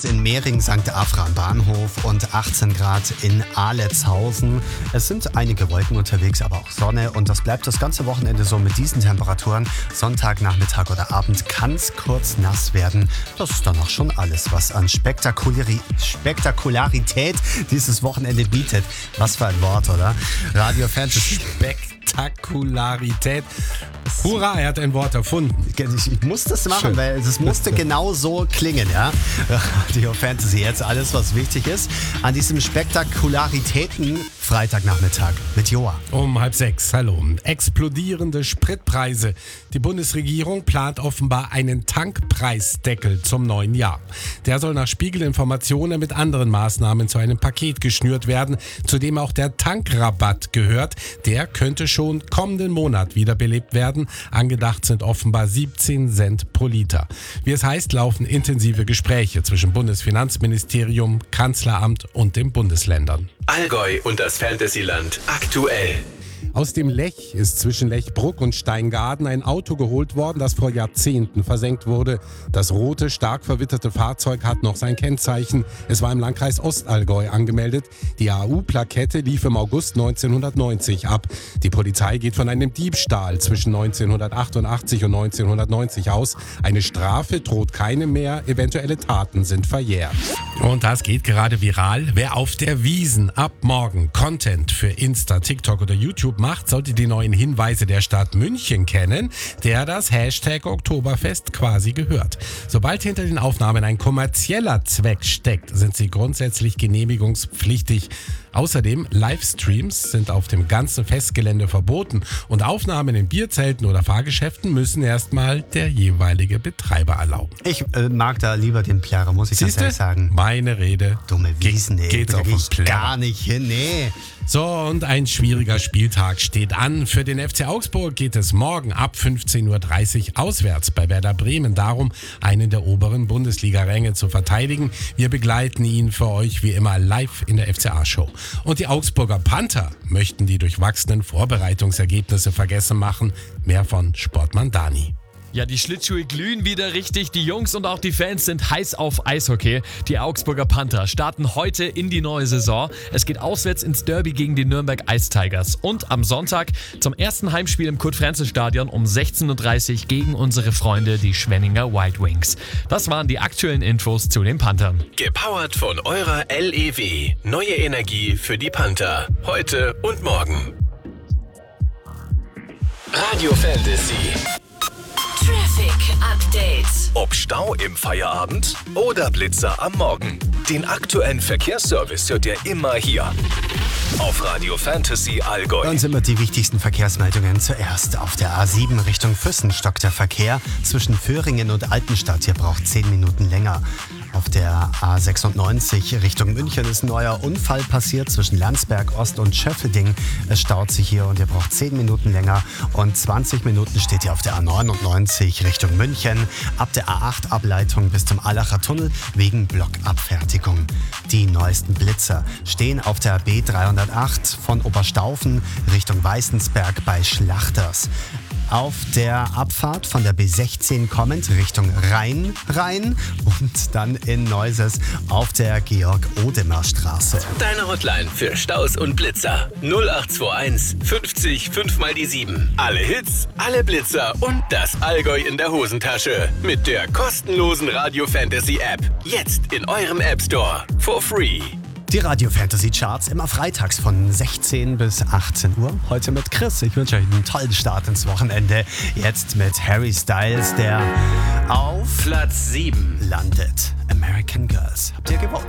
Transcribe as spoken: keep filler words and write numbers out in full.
Grad in Mehring Sankt Afra am Bahnhof und achtzehn Grad in Aletshausen. Es sind einige Wolken unterwegs, aber auch Sonne und das bleibt das ganze Wochenende so mit diesen Temperaturen. Sonntag, Nachmittag oder Abend kann es kurz nass werden. Das ist dann auch schon alles, was an Spektakulari- Spektakularität dieses Wochenende bietet. Was für ein Wort, oder? Radio Fantasy. Spektakularität. Hurra, er hat ein Wort erfunden. Ich, ich muss das machen, Schön. weil es musste genau so klingen, ja. Radio Fantasy, jetzt alles, was wichtig ist. An diesem Spektakularitäten Freitagnachmittag mit Joa. Um halb sechs, hallo. Explodierende Spritpreise. Die Bundesregierung plant offenbar einen Tankpreisdeckel zum neuen Jahr. Der soll nach Spiegelinformationen mit anderen Maßnahmen zu einem Paket geschnürt werden, zu dem auch der Tankrabatt gehört. Der könnte schon kommenden Monat wiederbelebt werden. Angedacht sind offenbar siebzehn Cent pro Liter. Wie es heißt, laufen intensive Gespräche zwischen Bundesfinanzministerium, Kanzleramt und den Bundesländern. Allgäu und das Fantasyland aktuell. Aus dem Lech ist zwischen Lechbruck und Steingaden ein Auto geholt worden, das vor Jahrzehnten versenkt wurde. Das rote, stark verwitterte Fahrzeug hat noch sein Kennzeichen. Es war im Landkreis Ostallgäu angemeldet. Die A U-Plakette lief im August neunzehnhundertneunzig ab. Die Polizei geht von einem Diebstahl zwischen neunzehnhundertachtundachtzig und neunzehnhundertneunzig aus. Eine Strafe droht keinem mehr, eventuelle Taten sind verjährt. Und das geht gerade viral. Wer auf der Wiesn ab morgen Content für Insta, TikTok oder YouTube macht, sollte die neuen Hinweise der Stadt München kennen, der das Hashtag Oktoberfest quasi gehört. Sobald hinter den Aufnahmen ein kommerzieller Zweck steckt, sind sie grundsätzlich genehmigungspflichtig. Außerdem, Livestreams sind auf dem ganzen Festgelände verboten und Aufnahmen in Bierzelten oder Fahrgeschäften müssen erstmal der jeweilige Betreiber erlauben. Ich äh, mag da lieber den Plärrer, muss ich ganz ehrlich sagen. Meine Rede. Dumme Wiesen, ey. Geht's Da auf geh den ich Plärrer. gar nicht hin, nee. So, und ein schwieriger Spieltag steht an. Für den F C Augsburg geht es morgen ab fünfzehn Uhr dreißig auswärts bei Werder Bremen darum, einen der oberen Bundesliga-Ränge zu verteidigen. Wir begleiten ihn für euch wie immer live in der F C A-Show. Und die Augsburger Panther möchten die durchwachsenen Vorbereitungsergebnisse vergessen machen. Mehr von Sportmann Dani. Ja, die Schlittschuhe glühen wieder richtig. Die Jungs und auch die Fans sind heiß auf Eishockey. Die Augsburger Panther starten heute in die neue Saison. Es geht auswärts ins Derby gegen die Nürnberg Ice Tigers. Und am Sonntag zum ersten Heimspiel im Kurt-Frenzel-Stadion um sechzehn Uhr dreißig gegen unsere Freunde, die Schwenninger Wild Wings. Das waren die aktuellen Infos zu den Panthern. Gepowert von eurer L E W. Neue Energie für die Panther. Heute und morgen. Radio Fantasy. Traffic Update. Ob Stau im Feierabend oder Blitzer am Morgen. Den aktuellen Verkehrsservice hört ihr immer hier. Auf Radio Fantasy Allgäu. Dann sind wir die wichtigsten Verkehrsmeldungen. Zuerst auf der A sieben Richtung Füssen stockt der Verkehr zwischen Föhringen und Altenstadt. Hier braucht zehn Minuten länger. Auf der A sechsundneunzig Richtung München ist ein neuer Unfall passiert zwischen Landsberg Ost und Schöffelding. Es staut sich hier und ihr braucht zehn Minuten länger. Und zwanzig Minuten steht hier auf der A neunundneunzig Richtung München. Ab der A acht Ableitung bis zum Allacher Tunnel wegen Blockabfertigung. Die neuesten Blitzer stehen auf der B dreihundertacht von Oberstaufen Richtung Weißensberg bei Schlachters. Auf der Abfahrt von der B sechzehn kommend Richtung Rhein, Rhein und dann in Neuses auf der Georg-Odemer-Straße. Deine Hotline für Staus und Blitzer. null acht zwei eins fünfzig fünf mal die sieben. Alle Hits, alle Blitzer und das Allgäu in der Hosentasche. Mit der kostenlosen Radio Fantasy App. Jetzt in eurem App Store. For free. Die Radio Fantasy Charts immer freitags von sechzehn bis achtzehn Uhr. Heute mit Chris. Ich wünsche euch einen tollen Start ins Wochenende. Jetzt mit Harry Styles, der auf Platz sieben landet. American Girls. Habt ihr gewonnen?